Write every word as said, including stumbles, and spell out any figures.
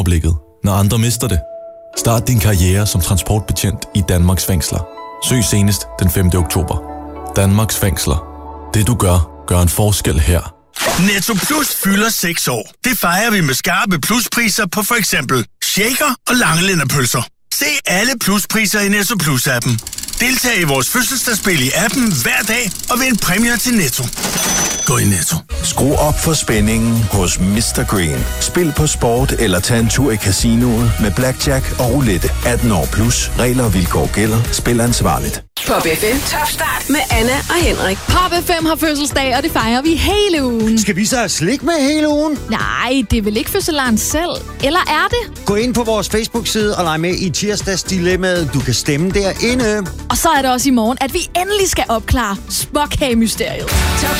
overblikket, når andre mister det. Start din karriere som transportbetjent i Danmarks fængsler. Søg senest den femte oktober. Danmarks fængsler. Det du gør, gør en forskel her. Netto Plus fylder seks år. Det fejrer vi med skarpe pluspriser på for eksempel shaker og langelænderpølser. Se alle pluspriser i Netto Plus-appen. Deltag i vores fødselsdagsspil i appen hver dag og vind præmier til Netto. Gå i Netto. Skru op for spændingen hos mister Green. Spil på sport eller tag en tur i casinoet med blackjack og roulette. atten år plus. Regler og vilkår gælder. Spil ansvarligt. Pop F M Top Start med Anna og Henrik. Pop F M har fødselsdag, og det fejrer vi hele ugen. Skal vi så have slik med hele ugen? Nej, det er vel ikke fødselaren selv. Eller er det? Gå ind på vores Facebook-side og leg med i tirsdagsdilemmaet. Du kan stemme derinde. Og så er det også i morgen, at vi endelig skal opklare småkagemysteriet.